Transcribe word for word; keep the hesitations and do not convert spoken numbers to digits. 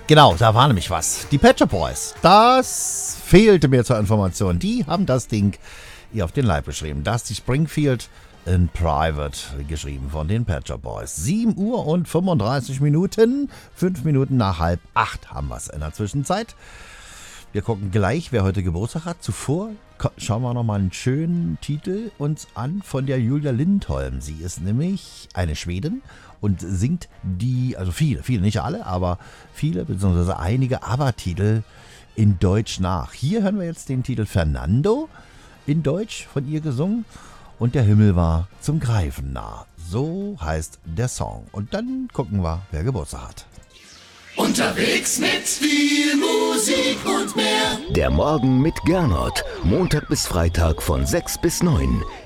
Genau, da war nämlich was. Die Pet Shop Boys, das fehlte mir zur Information. Die haben das Ding hier auf den Leib geschrieben. Dusty Springfield in Private geschrieben von den Pet Shop Boys. sieben Uhr und fünfunddreißig Minuten. Fünf Minuten nach halb acht haben wir es in der Zwischenzeit. Wir gucken gleich, wer heute Geburtstag hat. Zuvor schauen wir nochmal einen schönen Titel uns an von der Julia Lindholm. Sie ist nämlich eine Schwedin und singt die, also viele, viele, nicht alle, aber viele, beziehungsweise einige ABBA-Titel in Deutsch nach. Hier hören wir jetzt den Titel Fernando in Deutsch von ihr gesungen und der Himmel war zum Greifen nah. So heißt der Song. Und dann gucken wir, wer Geburtstag hat. Unterwegs mit viel Musik und mehr. Der Morgen mit Gernot. Montag bis Freitag von sechs bis neun.